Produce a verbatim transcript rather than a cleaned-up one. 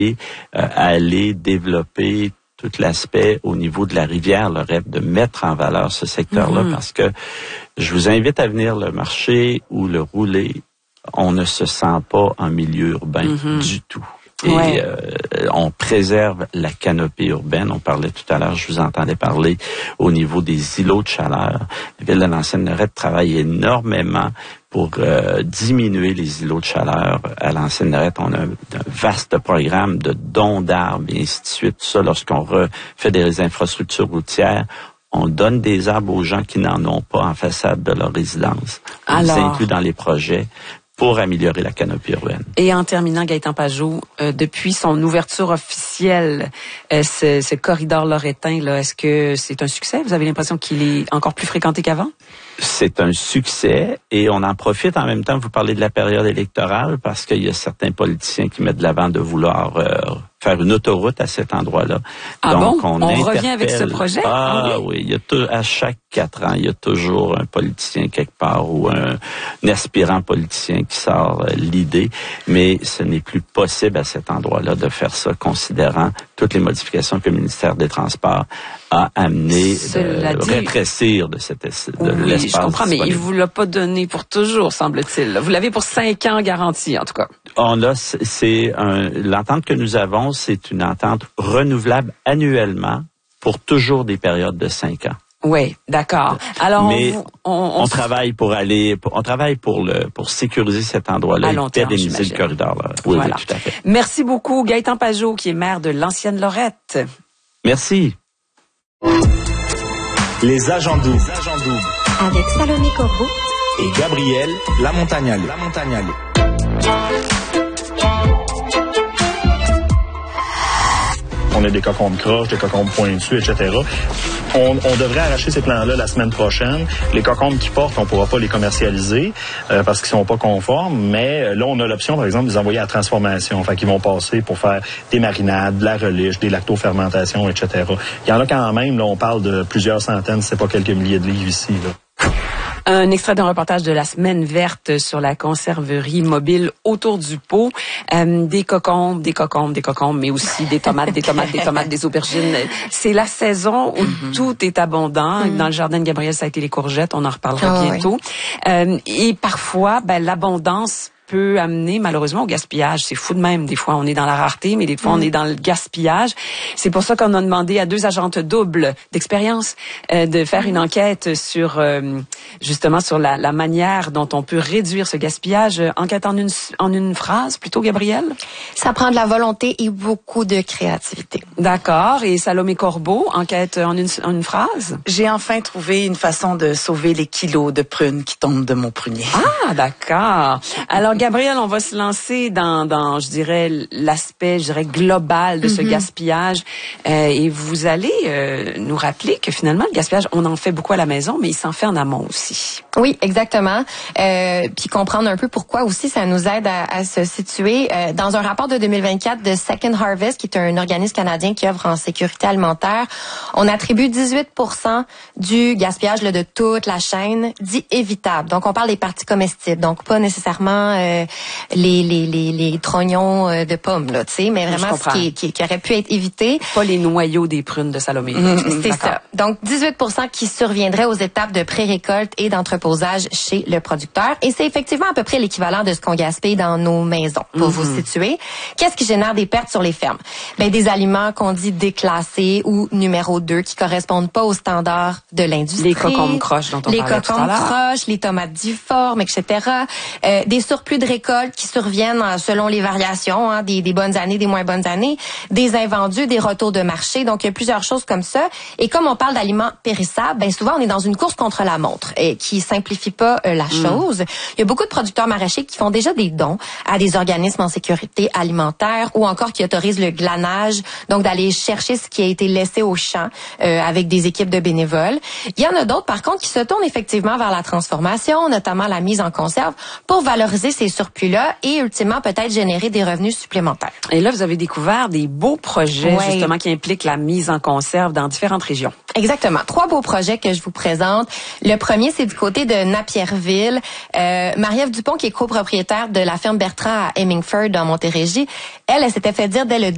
euh, à aller développer tout l'aspect au niveau de la rivière Lorette, de mettre en valeur ce secteur-là, mm-hmm. parce que je vous invite à venir le marché ou le rouler. On ne se sent pas en milieu urbain mm-hmm. du tout. Et ouais. euh, on préserve la canopée urbaine. On parlait tout à l'heure, je vous entendais parler au niveau des îlots de chaleur. La ville de l'Ancienne-Lorette travaille énormément pour euh, diminuer les îlots de chaleur. À l'Ancienne-Lorette, on a un, un vaste programme de dons d'arbres et ainsi de suite. Tout ça, lorsqu'on refait des infrastructures routières, on donne des arbres aux gens qui n'en ont pas en façade de leur résidence. On Alors... les inclut dans les projets pour améliorer la canopée urbaine. Et en terminant, Gaëtan Pajot, euh, depuis son ouverture officielle, euh, ce, ce corridor loretain, là, est-ce que c'est un succès? Vous avez l'impression qu'il est encore plus fréquenté qu'avant? C'est un succès et on en profite en même temps. Vous parlez de la période électorale parce qu'il y a certains politiciens qui mettent de l'avant de vouloir euh, faire une autoroute à cet endroit-là. Ah Donc, bon? On, on revient avec ce projet? Ah oui, il y a tout, à chaque quatre ans, il y a toujours un politicien quelque part ou un, un aspirant politicien qui sort euh, l'idée, mais ce n'est plus possible à cet endroit-là de faire ça, considérant toutes les modifications que le ministère des Transports a amené de dit... rétrécir de, cette, de oui, l'espace. Je comprends, disponible. Mais il vous l'a pas donné pour toujours, semble-t-il. Vous l'avez pour cinq ans garantie, en tout cas. On a, c'est un, l'entente que nous avons, c'est une entente renouvelable annuellement pour toujours des périodes de cinq ans. Oui, d'accord. Alors, mais on, on, on, on travaille pour aller, pour, on travaille pour le, pour sécuriser cet endroit-là et pérenniser le corridor. Là. Oui, voilà. Oui, tout à fait. Merci beaucoup, Gaëtan Pajot, qui est maire de l'Ancienne-Lorette. Merci. Les agents doubles. Avec Salomé Corbeau et Gabriel Lamontagnale. Lamontagnale. On a des cocombes croches, des cocombes pointues, et cetera. On, on devrait arracher ces plants-là la semaine prochaine. Les cocombes qui portent, on ne pourra pas les commercialiser euh, parce qu'ils sont pas conformes. Mais là, on a l'option, par exemple, de les envoyer à la transformation. Enfin, qu'ils vont passer pour faire des marinades, de la reliche, des lactofermentations, et cetera. Il y en a quand même, là, on parle de plusieurs centaines, c'est pas quelques milliers de livres ici, là. Un extrait d'un reportage de la Semaine verte sur la conserverie mobile autour du pot. Euh, des cocombes, des cocombes, des cocombes, mais aussi des tomates, des tomates, des tomates, des aubergines. C'est la saison où mm-hmm. tout est abondant. Mm-hmm. Dans le jardin de Gabriel, ça a été les courgettes. On en reparlera oh, bientôt. Oui. Euh, et parfois, ben, l'abondance peut amener malheureusement au gaspillage. C'est fou de même. Des fois, on est dans la rareté, mais des fois, mm. on est dans le gaspillage. C'est pour ça qu'on a demandé à deux agentes doubles d'expérience euh, de faire une enquête sur euh, justement sur la, la manière dont on peut réduire ce gaspillage. Enquête en une, en une phrase, plutôt, Gabrielle? Ça prend de la volonté et beaucoup de créativité. D'accord. Et Salomé Corbeau, enquête en une, en une phrase? J'ai enfin trouvé une façon de sauver les kilos de prunes qui tombent de mon prunier. Ah, d'accord. Alors, Gabriel, on va se lancer dans, dans je dirais, l'aspect, je dirais, global de ce mm-hmm. gaspillage. Euh, et vous allez euh, nous rappeler que finalement, le gaspillage, on en fait beaucoup à la maison, mais il s'en fait en amont aussi. Oui, exactement. Euh, puis comprendre un peu pourquoi aussi ça nous aide à, à se situer. Euh, dans un rapport de deux mille vingt-quatre de Second Harvest, qui est un organisme canadien qui œuvre en sécurité alimentaire, on attribue dix-huit pour cent du gaspillage là, de toute la chaîne dit évitable. Donc, on parle des parties comestibles, donc pas nécessairement euh, les, les, les, les trognons euh, de pommes, là, tu sais, mais vraiment ce qui, qui, qui aurait pu être évité. Pas les noyaux des prunes de Salomé. Mmh, c'est ça. Donc, dix-huit pour cent qui surviendraient aux étapes de pré-récolte et d'entreposage chez le producteur. Et c'est effectivement à peu près l'équivalent de ce qu'on gaspille dans nos maisons, pour mmh. vous situer. Qu'est-ce qui génère des pertes sur les fermes? Ben, des aliments qu'on dit déclassés ou numéro deux qui correspondent pas aux standards de l'industrie. Les cocombes croches dont on les parlait tout à l'heure. Les cocombes croches, les tomates difformes, et cetera. Euh, des surplus de récolte qui surviennent selon les variations, hein, des, des bonnes années, des moins bonnes années, des invendus, des retours de marché. Donc, il y a plusieurs choses comme ça. Et comme on parle d'aliments périssables, ben souvent, on est dans une course contre la montre et qui simplifie pas euh, la mm. chose. Il y a beaucoup de producteurs maraîchers qui font déjà des dons à des organismes en sécurité alimentaire ou encore qui autorisent le glanage, donc d'aller chercher ce qui a été laissé au champ euh, avec des équipes de bénévoles. Il y en a d'autres, par contre, qui se tournent effectivement vers la transformation, notamment la mise en conserve, pour valoriser ces surplus-là et ultimement peut-être générer des revenus supplémentaires. Et là, vous avez découvert des beaux projets ouais. justement qui impliquent la mise en conserve dans différentes régions. Exactement. Trois beaux projets que je vous présente. Le premier, c'est du côté de Napierville. Euh, Marie-Ève Dupont, qui est copropriétaire de la ferme Bertrand à Hemingford, dans Montérégie, elle, elle s'était fait dire dès le